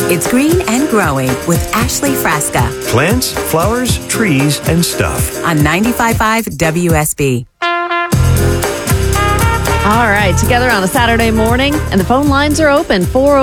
It's Green and Growing with Ashley Frasca Plants, flowers, trees, and stuff. on 95.5 WSB. All right, together on a Saturday morning, and the phone lines are open,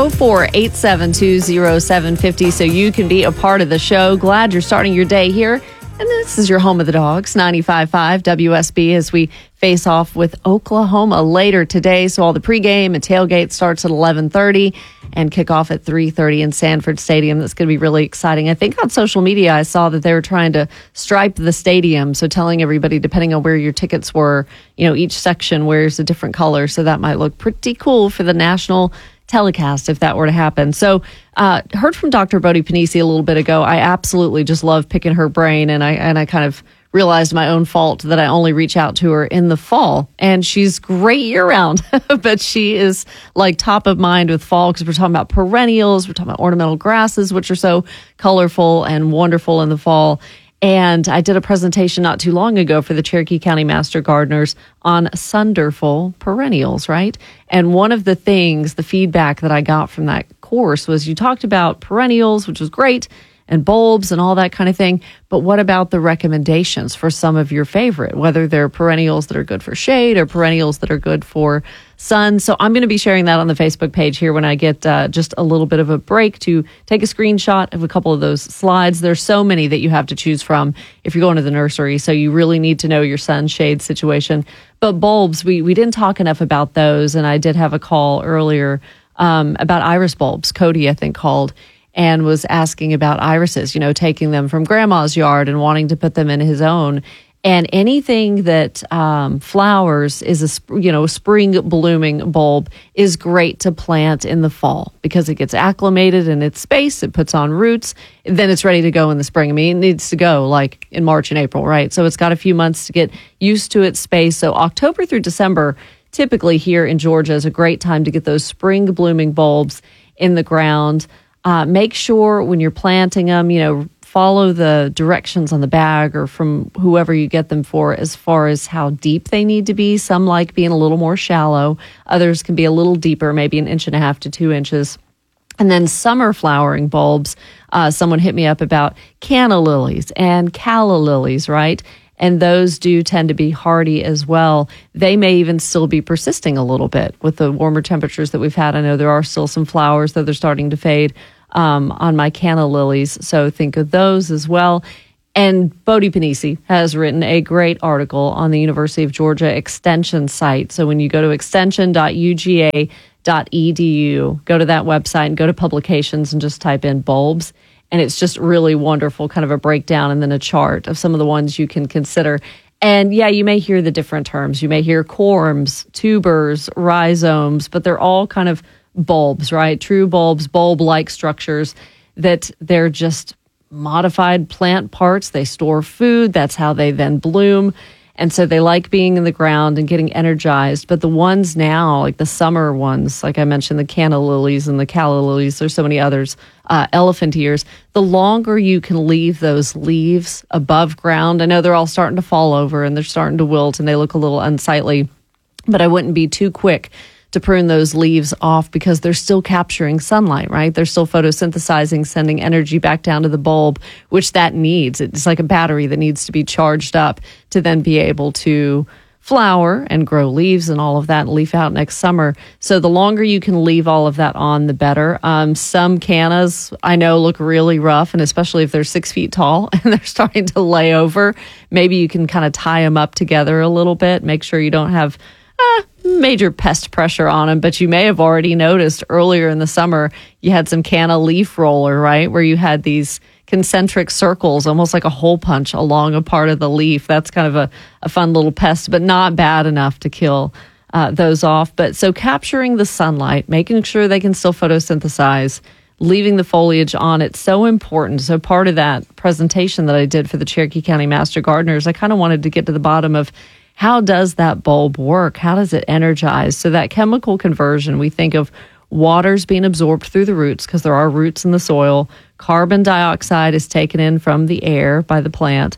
404-872-0750, so you can be a part of the show. Glad you're starting your day here. And this is your home of the dogs, 95.5 WSB, as we face off with Oklahoma later today. So all the pregame and tailgate starts at 11:30 and kickoff at 3:30 in Sanford Stadium. That's going to be really exciting. I think on social media I saw that they were trying to stripe the stadium, so telling everybody, depending on where your tickets were, each section wears a different color. So that might look pretty cool for the national telecast if that were to happen. So heard from Dr. Bodie Pennisi a little bit ago. I absolutely just love picking her brain, and I kind of realized my own fault that I only reach out to her in the fall, and she's great year round, but she is like top of mind with fall because we're talking about perennials, we're talking about ornamental grasses, which are so colorful and wonderful in the fall. And I did a presentation not too long ago for the Cherokee County Master Gardeners on Sunderful perennials, right? And one of the things, the feedback that I got from that course was you talked about perennials, which was great, and bulbs and all that kind of thing. But what about the recommendations for some of your favorite, whether they're perennials that are good for shade or perennials that are good for sun? So I'm going to be sharing that on the Facebook page here when I get just a little bit of a break to take a screenshot of a couple of those slides. There's so many that you have to choose from if you're going to the nursery. So you really need to know your sunshade situation. But bulbs, we didn't talk enough about those. And I did have a call earlier about iris bulbs. Cody, I think, called and was asking about irises, taking them from grandma's yard and wanting to put them in his own. And anything that flowers is a spring blooming bulb is great to plant in the fall because it gets acclimated in its space. It puts on roots. Then it's ready to go in the spring. I mean, it needs to go like in March and April, right? So it's got a few months to get used to its space. So October through December, typically here in Georgia, is a great time to get those spring blooming bulbs in the ground. Make sure when you're planting them, follow the directions on the bag or from whoever you get them for as far as how deep they need to be. Some like being a little more shallow. Others can be a little deeper, maybe 1.5 inches to 2 inches. And then summer flowering bulbs. Someone hit me up about canna lilies and calla lilies, right? And those do tend to be hardy as well. They may even still be persisting a little bit with the warmer temperatures that we've had. I know there are still some flowers, though they're starting to fade on my canna lilies. So think of those as well. And Bodie Pennisi has written a great article on the University of Georgia Extension site. So when you go to extension.uga.edu, go to that website and go to publications and just type in bulbs. And it's just really wonderful, kind of a breakdown and then a chart of some of the ones you can consider. And yeah, you may hear the different terms. You may hear corms, tubers, rhizomes, but they're all kind of bulbs, right? True bulbs, bulb-like structures that they're just modified plant parts. They store food. That's how they then bloom. And so they like being in the ground and getting energized. But the ones now, like the summer ones, like I mentioned, the canna lilies and the calla lilies, there's so many others, elephant ears, the longer you can leave those leaves above ground. I know they're all starting to fall over and they're starting to wilt and they look a little unsightly, but I wouldn't be too quick to prune those leaves off because they're still capturing sunlight, right? They're still photosynthesizing, sending energy back down to the bulb, which that needs. It's like a battery that needs to be charged up to then be able to flower and grow leaves and all of that and leaf out next summer. So the longer you can leave all of that on, the better. Some cannas I know look really rough, and especially if they're 6 feet tall and they're starting to lay over, maybe you can kind of tie them up together a little bit, make sure you don't have major pest pressure on them, but you may have already noticed earlier in the summer you had some canna leaf roller, right, where you had these concentric circles, almost like a hole punch along a part of the leaf. That's kind of a fun little pest, but not bad enough to kill those off. But so capturing the sunlight, making sure they can still photosynthesize, leaving the foliage on, it's so important. So part of that presentation that I did for the Cherokee County Master Gardeners, I kind of wanted to get to the bottom of how does that bulb work? How does it energize? So that chemical conversion, we think of water's being absorbed through the roots because there are roots in the soil. Carbon dioxide is taken in from the air by the plant.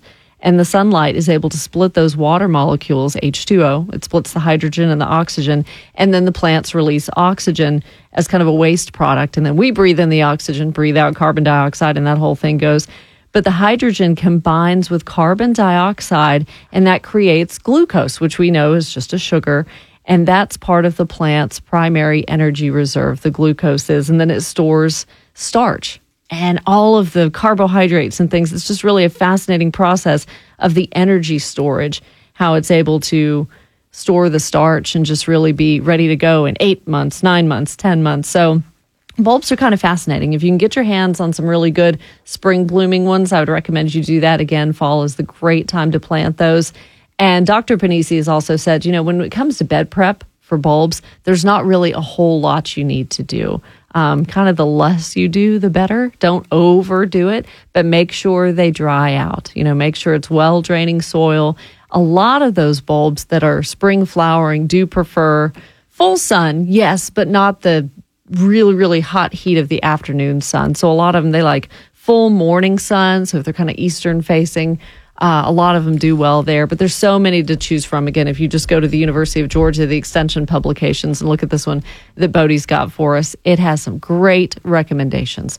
And the sunlight is able to split those water molecules, H2O. It splits the hydrogen and the oxygen. And then the plants release oxygen as kind of a waste product. And then we breathe in the oxygen, breathe out carbon dioxide, and that whole thing goes. But the hydrogen combines with carbon dioxide, and that creates glucose, which we know is just a sugar. And that's part of the plant's primary energy reserve, the glucose is. And then it stores starch and all of the carbohydrates and things. It's just really a fascinating process of the energy storage, how it's able to store the starch and just really be ready to go in 8 months, 9 months, 10 months. So bulbs are kind of fascinating. If you can get your hands on some really good spring blooming ones, I would recommend you do that. Again, fall is the great time to plant those. And Dr. Panisi has also said, when it comes to bed prep for bulbs, there's not really a whole lot you need to do. Kind of the less you do, the better. Don't overdo it, but make sure they dry out. Make sure it's well draining soil. A lot of those bulbs that are spring flowering do prefer full sun, yes, but not the really, really hot heat of the afternoon sun. So a lot of them, they like full morning sun. So if they're kind of eastern facing, a lot of them do well there, but there's so many to choose from. Again, if you just go to the University of Georgia, the extension publications, and look at this one that Bodie's got for us, it has some great recommendations.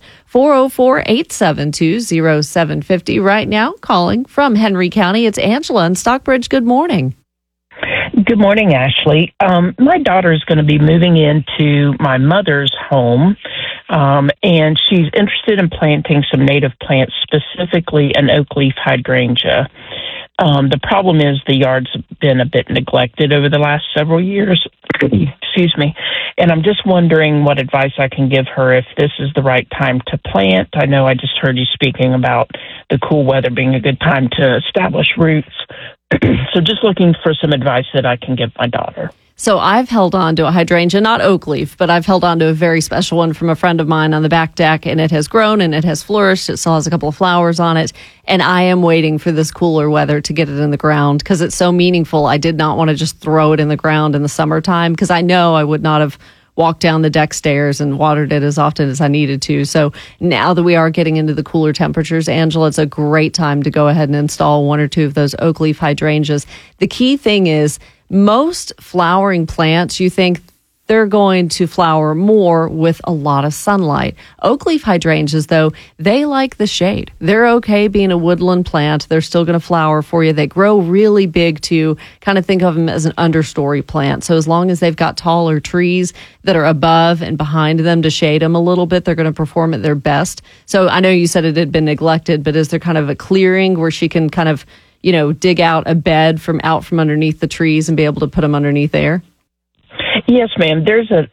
404-872-0750 right now, calling from Henry County. It's Angela in Stockbridge. Good morning. Good morning, Ashley. My daughter is going to be moving into my mother's home, and she's interested in planting some native plants, specifically an oak leaf hydrangea. The problem is the yard's been a bit neglected over the last several years. Excuse me. And I'm just wondering what advice I can give her if this is the right time to plant. I know I just heard you speaking about the cool weather being a good time to establish roots. So just looking for some advice that I can give my daughter. So I've held on to a hydrangea, not oak leaf, but I've held on to a very special one from a friend of mine on the back deck, and it has grown and it has flourished. It still has a couple of flowers on it, and I am waiting for this cooler weather to get it in the ground because it's so meaningful. I did not want to just throw it in the ground in the summertime because I know I would not have walked down the deck stairs and watered it as often as I needed to. So now that we are getting into the cooler temperatures, Angela, it's a great time to go ahead and install one or two of those oak leaf hydrangeas. The key thing is most flowering plants, you think they're going to flower more with a lot of sunlight. Oak leaf hydrangeas, though, they like the shade. They're okay being a woodland plant. They're still going to flower for you. They grow really big too. Kind of think of them as an understory plant. So as long as they've got taller trees that are above and behind them to shade them a little bit, they're going to perform at their best. So I know you said it had been neglected, but is there kind of a clearing where she can kind of, dig out a bed from underneath the trees and be able to put them underneath there? Yes, ma'am. There's